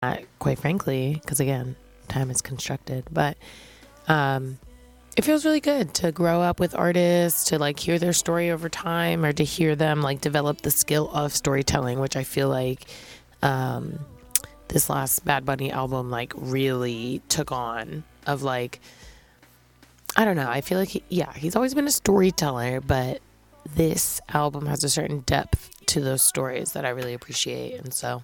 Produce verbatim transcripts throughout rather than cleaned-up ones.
uh, quite frankly, because again, time is constructed. But um, it feels really good to grow up with artists, to like hear their story over time, or to hear them like develop the skill of storytelling, which I feel like um, this last Bad Bunny album like really took on. Of like, I don't know, I feel like he, yeah, he's always been a storyteller, but this album has a certain depth to those stories that I really appreciate. And so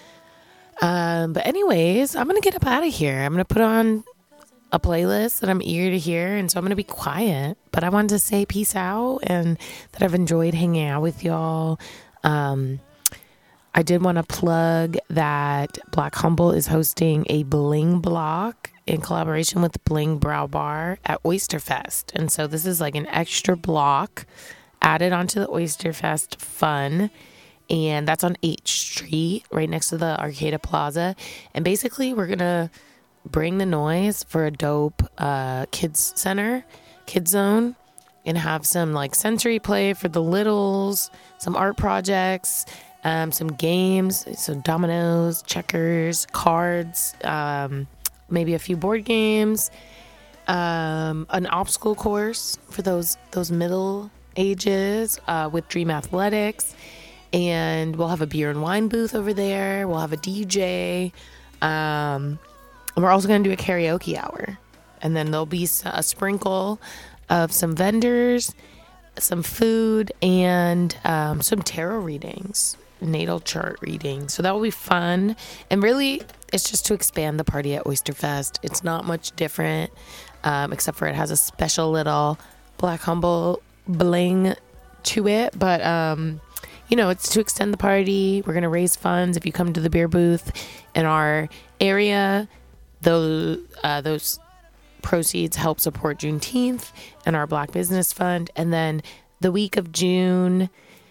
um but anyways, I'm gonna get up out of here. I'm gonna put on a playlist that I'm eager to hear, and so I'm gonna be quiet, but I wanted to say peace out and that I've enjoyed hanging out with y'all. um I did want to plug that Black Humble is hosting a Bling Block in collaboration with Bling Brow Bar at Oysterfest. And so this is like an extra block added onto the Oysterfest fun. And that's on eighth Street, right next to the Arcata Plaza. And basically, we're going to bring the noise for a dope uh, kids center, kids zone, and have some like sensory play for the littles, some art projects, Um, some games, so dominoes, checkers, cards, um, maybe a few board games, um, an obstacle course for those those middle ages uh, with Dream Athletics, and we'll have a beer and wine booth over there. We'll have a D J, um, and we're also going to do a karaoke hour, and then there'll be a sprinkle of some vendors, some food, and um, some tarot readings. Natal chart reading. So that will be fun. And really, it's just to expand the party at Oysterfest. It's not much different, um, except for it has a special little Black Humble bling to it. But, um, you know, it's to extend the party. We're going to raise funds. If you come to the beer booth in our area, those, uh, those proceeds help support Juneteenth and our Black Business Fund. And then the week of June...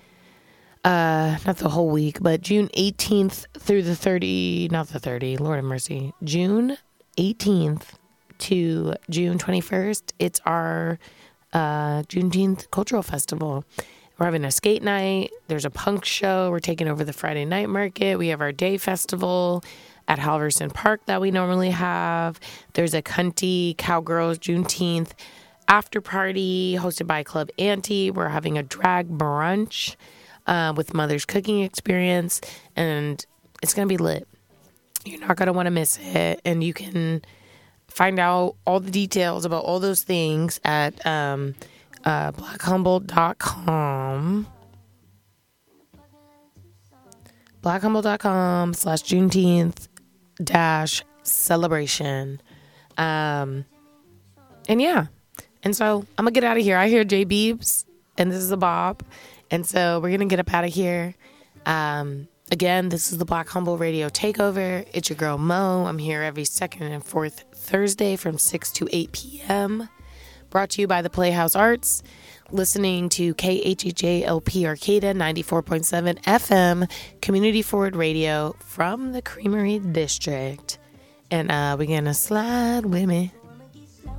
Uh, not the whole week, but June eighteenth through the thirtieth, not the thirtieth, Lord have mercy, June eighteenth to June twenty-first, it's our uh, Juneteenth Cultural Festival. We're having a skate night, there's a punk show, we're taking over the Friday night market, we have our day festival at Halverson Park that we normally have, there's a Cunty Cowgirls Juneteenth after party hosted by Club Auntie, we're having a drag brunch Uh, with Mother's Cooking Experience, and it's going to be lit. You're not going to want to miss it, and you can find out all the details about all those things at um, uh, black humble dot com. black humble dot com slash Juneteenth dash celebration. Um, and yeah, and so I'm going to get out of here. I hear J Beebs, and this is a bop. And so we're going to get up out of here. Um, again, this is the Black Humble Radio Takeover. It's your girl, Mo. I'm here every second and fourth Thursday from six to eight p.m. Brought to you by the Playhouse Arts. Listening to K H H A L P Arcata ninety-four point seven F M, Community Forward Radio from the Creamery District. And uh, we're going to slide with me.